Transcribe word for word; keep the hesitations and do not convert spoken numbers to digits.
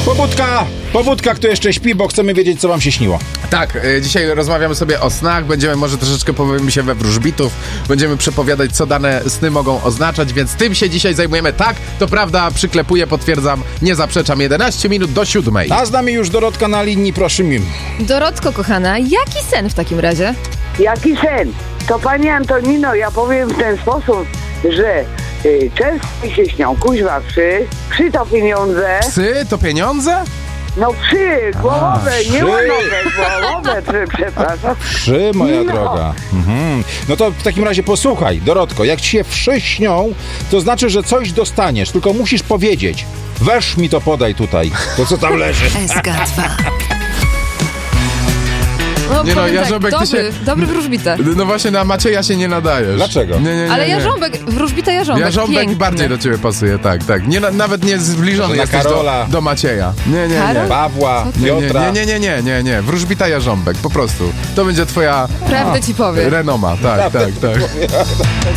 Pobudka, pobudka, kto jeszcze śpi, bo chcemy wiedzieć, co wam się śniło. Tak, y, dzisiaj rozmawiamy sobie o snach, będziemy może troszeczkę pobawimy się we wróżbitów, będziemy przepowiadać, co dane sny mogą oznaczać, więc tym się dzisiaj zajmujemy. Tak, to prawda, przyklepuję, potwierdzam, nie zaprzeczam. jedenaście minut do siódmej. A z nami już Dorotka na linii, proszę mi. Dorotko, kochana, jaki sen w takim razie? Jaki sen? To pani Antonino, ja powiem w ten sposób, że y, często mi się śnią kuźwa psy, psy to pieniądze, Psy to pieniądze? no psy, głowowe, A, nie psy. łonowe, głowowe, psy, przepraszam. Wszy, moja No. droga. Mhm. No to w takim razie posłuchaj, Dorotko, jak ci się wszy śnią, to znaczy, że coś dostaniesz, tylko musisz powiedzieć. Weź mi to podaj tutaj, to co tam leży. S K dwa. No, Nie no, powiem Jarząbek, tak, ty dobry, się- dobry wróżbita. No właśnie na Macieja się nie nadajesz. Dlaczego? Nie, nie, nie, Ale nie. Jarząbek, wróżbita Jarząbek, Jarząbek piękny. bardziej do ciebie pasuje, tak, tak. Nie, na, nawet nie zbliżony Może na jesteś do, Karola. do Macieja. Nie, nie, nie. Karol? Pawła, Nie, nie, Piotra. nie, nie, nie, nie, nie. Wróżbita Jarząbek, po prostu. To będzie twoja Prawdę ci powiem. renoma, tak, tak, tak.